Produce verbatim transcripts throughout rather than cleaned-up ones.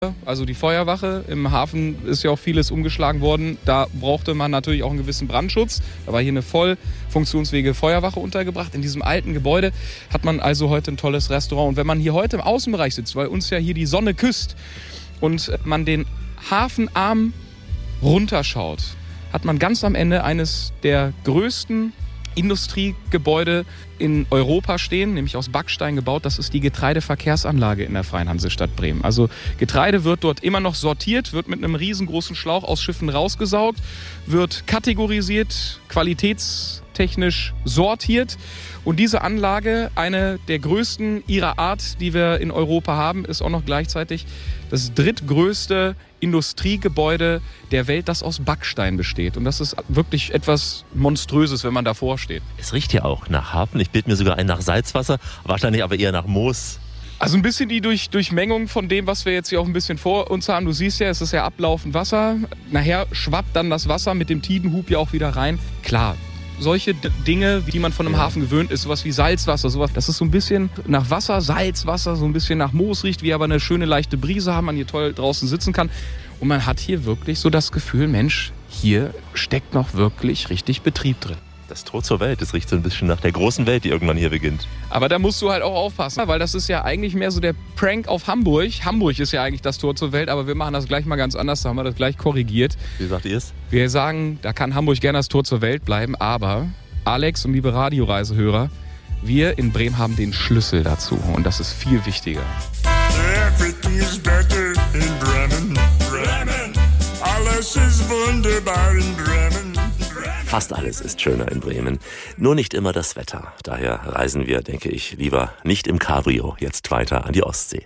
Also die Feuerwache. Im Hafen ist ja auch vieles umgeschlagen worden. Da brauchte man natürlich auch einen gewissen Brandschutz. Da war hier eine voll funktionsfähige Feuerwache untergebracht. In diesem alten Gebäude hat man also heute ein tolles Restaurant. Und wenn man hier heute im Außenbereich sitzt, weil uns ja hier die Sonne küsst und man den Hafenarm runterschaut, hat man ganz am Ende eines der größten Industriegebäude in Europa stehen, nämlich aus Backstein gebaut. Das ist die Getreideverkehrsanlage in der Freien Hansestadt Bremen. Also Getreide wird dort immer noch sortiert, wird mit einem riesengroßen Schlauch aus Schiffen rausgesaugt, wird kategorisiert, qualitätstechnisch sortiert. Und diese Anlage, eine der größten ihrer Art, die wir in Europa haben, ist auch noch gleichzeitig das drittgrößte Industriegebäude der Welt, das aus Backstein besteht. Und das ist wirklich etwas Monströses, wenn man davor steht. Es riecht ja auch nach Hafen. Ich bilde mir sogar ein nach Salzwasser, wahrscheinlich aber eher nach Moos. Also ein bisschen die Durch, Durchmengung von dem, was wir jetzt hier auch ein bisschen vor uns haben. Du siehst ja, es ist ja ablaufend Wasser. Nachher schwappt dann das Wasser mit dem Tidenhub ja auch wieder rein. Klar, solche D- Dinge, die man von einem Hafen gewöhnt ist, sowas wie Salzwasser, sowas, das ist so ein bisschen nach Wasser, Salzwasser, so ein bisschen nach Moos riecht, wir aber eine schöne leichte Brise haben, man hier toll draußen sitzen kann. Und man hat hier wirklich so das Gefühl, Mensch, hier steckt noch wirklich richtig Betrieb drin. Das Tor zur Welt, das riecht so ein bisschen nach der großen Welt, die irgendwann hier beginnt. Aber da musst du halt auch aufpassen, weil das ist ja eigentlich mehr so der Prank auf Hamburg. Hamburg ist ja eigentlich das Tor zur Welt, aber wir machen das gleich mal ganz anders, da haben wir das gleich korrigiert. Wie sagt ihr es? Wir sagen, da kann Hamburg gerne das Tor zur Welt bleiben, aber Alex und liebe Radioreisehörer, wir in Bremen haben den Schlüssel dazu und das ist viel wichtiger. Everything is better in Bremen. Bremen. Alles ist wunderbar in Bremen. Fast alles ist schöner in Bremen. Nur nicht immer das Wetter. Daher reisen wir, denke ich, lieber nicht im Cabrio jetzt weiter an die Ostsee.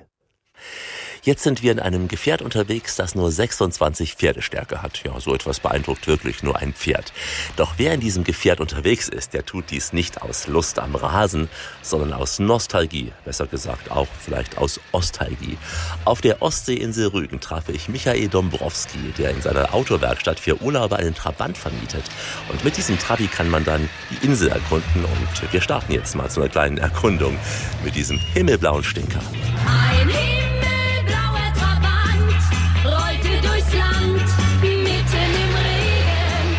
Jetzt sind wir in einem Gefährt unterwegs, das nur sechsundzwanzig Pferdestärke hat. Ja, so etwas beeindruckt wirklich nur ein Pferd. Doch wer in diesem Gefährt unterwegs ist, der tut dies nicht aus Lust am Rasen, sondern aus Nostalgie. Besser gesagt auch vielleicht aus Ostalgie. Auf der Ostseeinsel Rügen traf ich Michael Dombrowski, der in seiner Autowerkstatt für Urlauber einen Trabant vermietet. Und mit diesem Trabi kann man dann die Insel erkunden. Und wir starten jetzt mal zu einer kleinen Erkundung mit diesem himmelblauen Stinker. Ein himmelblauer Trabant rollte durchs Land, mitten im Regen.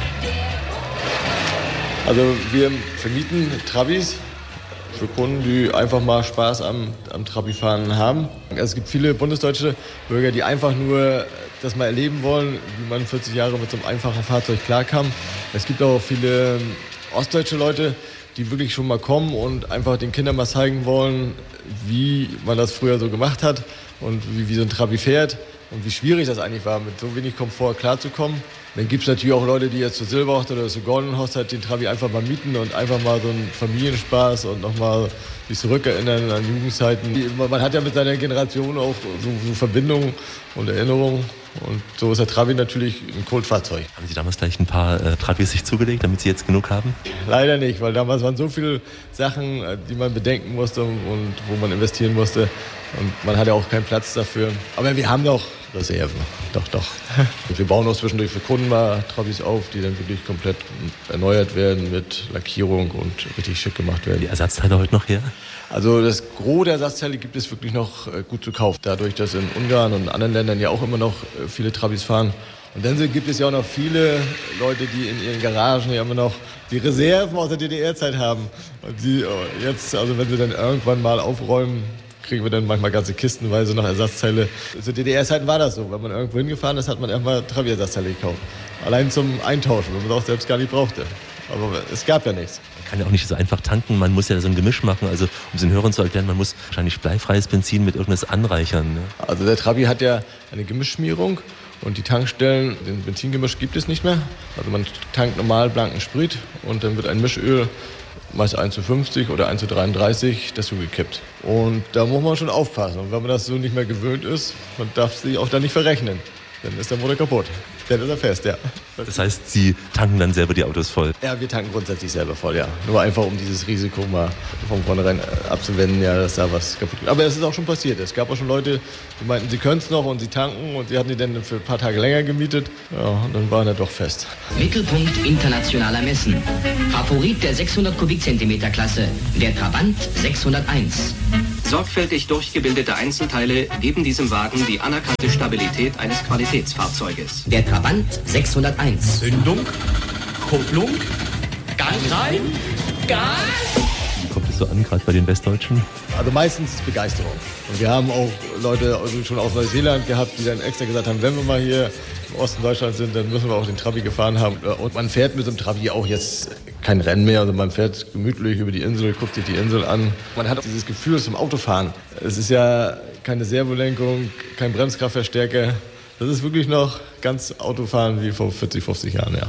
Also wir vermieten Trabis für Kunden, die einfach mal Spaß am, am Trabi-Fahren haben. Es gibt viele bundesdeutsche Bürger, die einfach nur das mal erleben wollen, wie man vierzig Jahre mit so einem einfachen Fahrzeug klarkam. Es gibt auch viele ostdeutsche Leute, die wirklich schon mal kommen und einfach den Kindern mal zeigen wollen, wie man das früher so gemacht hat und wie, wie so ein Trabi fährt und wie schwierig das eigentlich war, mit so wenig Komfort klarzukommen. Dann gibt es natürlich auch Leute, die jetzt zur Silberhochzeit oder zur Goldenen Hochzeit den Trabi einfach mal mieten und einfach mal so einen Familienspaß und nochmal sich zurückerinnern an Jugendzeiten. Man hat ja mit seiner Generation auch so, so Verbindungen und Erinnerungen. Und so ist der Trabi natürlich ein Kultfahrzeug. Haben Sie damals gleich ein paar äh, Trabis sich zugelegt, damit Sie jetzt genug haben? Leider nicht, weil damals waren so viele Sachen, die man bedenken musste und wo man investieren musste. Und man hatte auch keinen Platz dafür. Aber wir haben doch Reserven. Doch, doch. Und wir bauen auch zwischendurch für Kunden mal Trabis auf, die dann wirklich komplett erneuert werden mit Lackierung und richtig schick gemacht werden. Die Ersatzteile heute noch her? Also das Gros der Ersatzteile gibt es wirklich noch gut zu kaufen. Dadurch, dass in Ungarn und in anderen Ländern ja auch immer noch viele Trabis fahren. Und dann gibt es ja auch noch viele Leute, die in ihren Garagen ja immer noch die Reserven aus der D D R-Zeit haben. Und die jetzt, also wenn sie dann irgendwann mal aufräumen, kriegen wir dann manchmal ganze kistenweise noch Ersatzteile. Zu D D R-Zeiten war das so. Wenn man irgendwo hingefahren ist, hat man erstmal Trabi-Ersatzteile gekauft. Allein zum Eintauschen, wenn man es auch selbst gar nicht brauchte. Aber es gab ja nichts. Man kann ja auch nicht so einfach tanken, man muss ja so ein Gemisch machen. Also um es den Hörern zu erklären, man muss wahrscheinlich bleifreies Benzin mit irgendwas anreichern. Ne? Also der Trabi hat ja eine Gemischschmierung und die Tankstellen, den Benzingemisch gibt es nicht mehr. Also man tankt normal blanken Sprit und dann wird ein Mischöl, meist eins zu fünfzig oder eins zu dreiunddreißig, dazugekippt. Und da muss man schon aufpassen. Und wenn man das so nicht mehr gewöhnt ist, man darf sich auch da nicht verrechnen. Dann ist der Motor kaputt. Dann ist er fest, ja. Das heißt, Sie tanken dann selber die Autos voll? Ja, wir tanken grundsätzlich selber voll, ja. Nur einfach, um dieses Risiko mal von vornherein abzuwenden, ja, dass da was kaputt geht. Aber es ist auch schon passiert. Es gab auch schon Leute, die meinten, sie können es noch und sie tanken und sie hatten die dann für ein paar Tage länger gemietet. Ja, und dann waren er doch fest. Mittelpunkt internationaler Messen. Favorit der sechshundert Kubikzentimeter Klasse, der Trabant sechshunderteins. Sorgfältig durchgebildete Einzelteile geben diesem Wagen die anerkannte Stabilität eines Qualitätsfahrzeuges. Der Trabant sechshunderteins. Zündung, Kupplung, Gang rein, Gas! Wie kommt es so an, gerade bei den Westdeutschen? Also meistens ist Begeisterung. Und wir haben auch Leute also schon aus Neuseeland gehabt, die dann extra gesagt haben, wenn wir mal hier im Osten Deutschlands sind, dann müssen wir auch den Trabi gefahren haben. Und man fährt mit dem Trabi auch jetzt kein Rennen mehr. Also man fährt gemütlich über die Insel, guckt sich die Insel an. Man hat auch dieses Gefühl zum Autofahren. Es ist ja keine Servolenkung, kein Bremskraftverstärker. Das ist wirklich noch ganz Autofahren wie vor vierzig, fünfzig Jahren, ja.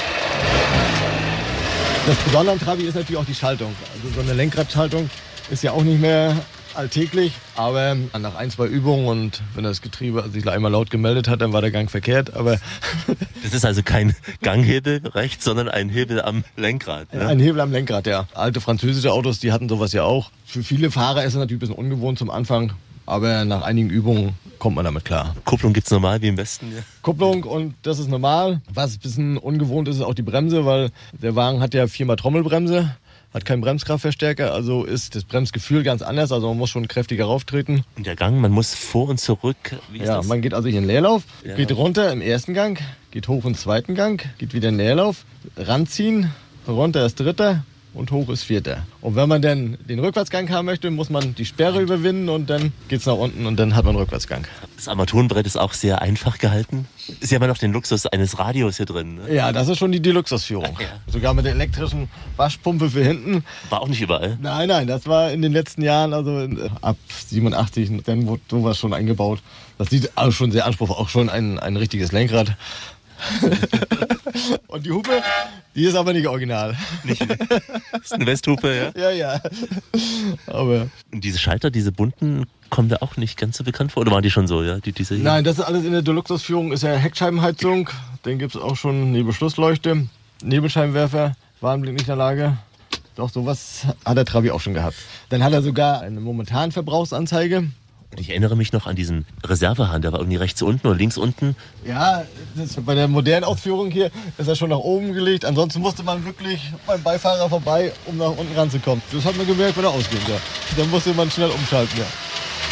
Das Besondere am Trabi ist natürlich auch die Schaltung. Also so eine Lenkradschaltung ist ja auch nicht mehr alltäglich, aber nach ein, zwei Übungen und wenn das Getriebe sich einmal laut gemeldet hat, dann war der Gang verkehrt. Aber das ist also kein Ganghebel rechts, sondern ein Hebel am Lenkrad. Ne? Ein Hebel am Lenkrad, ja. Alte französische Autos, die hatten sowas ja auch. Für viele Fahrer ist es natürlich ein bisschen ungewohnt zum Anfang, aber nach einigen Übungen kommt man damit klar. Kupplung gibt's normal wie im Westen? Ja. Kupplung und das ist normal. Was ein bisschen ungewohnt ist, ist auch die Bremse, weil der Wagen hat ja viermal Trommelbremse. Hat keinen Bremskraftverstärker, also ist das Bremsgefühl ganz anders, also man muss schon kräftiger rauftreten. Und der Gang, man muss vor und zurück, wie ist ja, das? Man geht also hier in Leerlauf, ja. Geht runter im ersten Gang, geht hoch im zweiten Gang, geht wieder in Leerlauf, ranziehen, runter ist dritter und hoch ist vierter. Und wenn man dann den Rückwärtsgang haben möchte, muss man die Sperre überwinden und dann geht's nach unten und dann hat man Rückwärtsgang. Das Armaturenbrett ist auch sehr einfach gehalten. Sie haben ja noch den Luxus eines Radios hier drin. Ne? Ja, das ist schon die Deluxe-Führung. Ja. Sogar mit der elektrischen Waschpumpe für hinten. War auch nicht überall? Nein, nein, das war in den letzten Jahren, also ab siebenundachtzig, dann wurde sowas schon eingebaut. Das sieht auch schon sehr anspruchsvoll, auch schon ein, ein richtiges Lenkrad. Und die Hupe, die ist aber nicht original. Nicht? Das ist eine Westhupe, ja? Ja, ja. Aber und diese Schalter, diese bunten, kommen da auch nicht ganz so bekannt vor? Oder waren die schon so, ja? Die, diese hier? Nein, das ist alles in der Deluxe-Ausführung, ist ja Heckscheibenheizung. Dann gibt es auch schon Nebelschlussleuchte, Nebelscheinwerfer, Warnblinklichtanlage. Doch, sowas hat der Trabi auch schon gehabt. Dann hat er sogar eine momentane Verbrauchsanzeige. Ich erinnere mich noch an diesen Reservehahn, der war irgendwie rechts unten oder links unten. Ja, das bei der modernen Ausführung hier ist er schon nach oben gelegt. Ansonsten musste man wirklich beim Beifahrer vorbei, um nach unten ranzukommen. Das hat man gemerkt bei der Ausgang. Ja. Dann musste man schnell umschalten. Ja.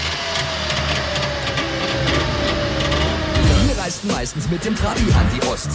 Wir reisten meistens mit dem Trabi an die Ostsee.